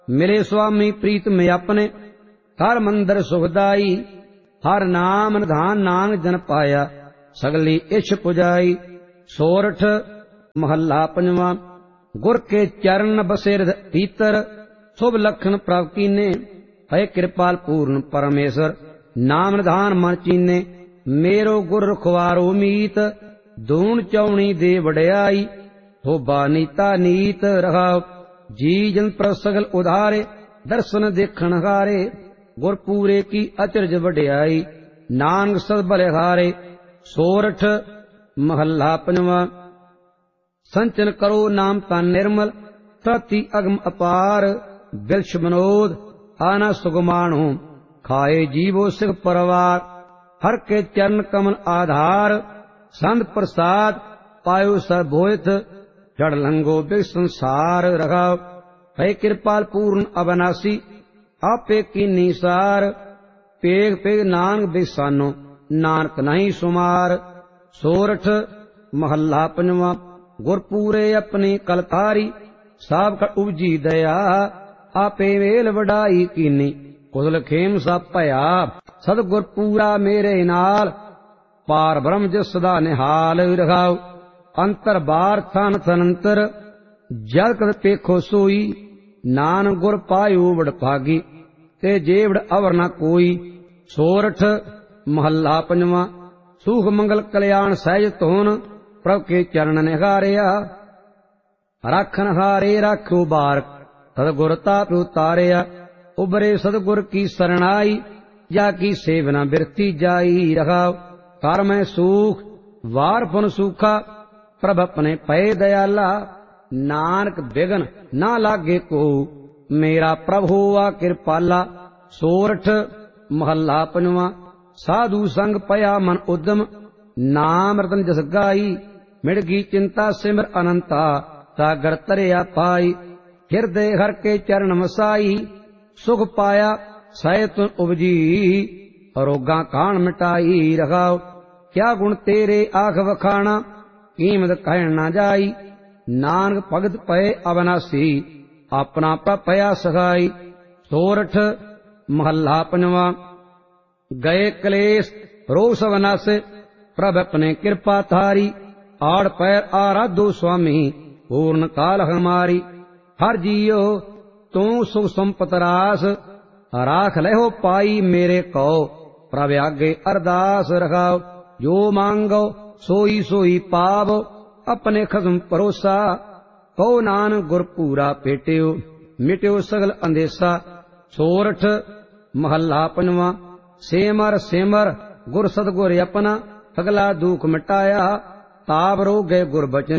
मिले स्वामी प्रीत में अपने, हर मंदिर सुखदाई। हर नाम निधान नानक जन पाया, सगली इछ पुजाई। सोरठ महला पंजवा। गुर के चरण बसे हृदय भीतर, शुभ लखन प्रभ कीने। है कृपाल पूर्ण परमेश्वर, नाम निधान मन चीने। मेरो गुर रखवारो मीत, दून चौणी दे वड्याई। थोबा नीता नीत रहाव, जी जन पर सगल उधारे। दर्शन देखण हारे, गुर पूरे की अचरज वड्याई। नानक सद बलिहारे। सोरठ महला पंजवा। संचन करो नाम तन निर्मल, धरती अगम अपार। बिलक्ष मनोद आना सुगमाणो, खाए जीवो सिख परवार। हर के चरण कमल आधार, संत प्रसाद पायो सर्वोहित। जड़ लंगो बिग संसार रखाव, है कृपाल पूर्ण अविनाशी। आपे की निसार, पेग पेग नानक बिसानो, नानक नहीं सुमार। सोरठ महला पंजवा। गुरपूरे अपनी कलतारी, साब का उपजी दया। आपे वेल वडाई कीनी, कुशल खेम सब भया। सतगुर पूरा मेरे नाल, पार ब्रह्म जिस सदा निहाल रखाओ। अंतर बार थन थनंतर, जल कद पेखो सोई। नानक गुर पायो वड भागी, ते जेवड़ अवर न कोई। सोरठ महला पंजवा। सुख मंगल कल्याण सहज धोन, प्रभ के चरण निहारिया। राखन हारे राखो बारक, सतगुर ताप उतारिया। उबरे सतगुर की शरणाई, या की सेवना बिरती जाई रखाव। कर में सुख वार पुन सूखा, प्रभ अपने पय दयाला। नानक बिघन ना लागे को, मेरा प्रभु हुआ कृपाला। सोरठ महला पंजवा। साधु संग पया मन उद्यम, नाम रतन जस गाई। मिड़गी चिंता सिमर अनंता, सागर तरिया पाई। हृदय हर के चरण मसाई, सुख पाया सैतुन उपजी। रोगा कान मिटाई रखाओ, क्या गुण तेरे आख वखाना। कीमत कहन न जाई, नानक भगत पए अविनाशी। अपना पया सखाई। सोरठ महला पंजवा। गए क्लेश रोष अविनाश, प्रभ अपने कृपा थारी। आड़ पैर आराधो स्वामी, पूर्ण काल हमारी। हर जियो तू सुख संपत रास, राख लहो पाई मेरे को। प्रभ आगे अरदास रखाओ, जो मांगो सोई सोई पावो। अपने खसम भरोसा, कहो नानक गुर पूरा पेटियो। मिट्यो सगल अंदेसा। सोरठ महला पंजवा। सेमर सेमर गुर सतगुर अपना, सगला दुख मिटाया। ताप रोग गए गुर बचन